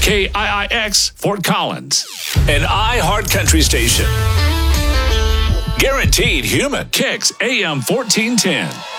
KIIX Fort Collins. An iHeart Country station. Guaranteed human. Kicks AM 1410.